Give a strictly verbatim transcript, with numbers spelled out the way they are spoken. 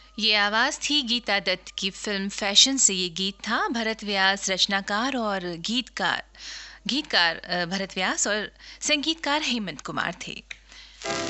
ये आवाज़ थी गीता दत्त की फिल्म फैशन से ये गीत था। भरत व्यास रचनाकार और गीतकार गीतकार अ, भरत व्यास और संगीतकार हेमंत कुमार थे।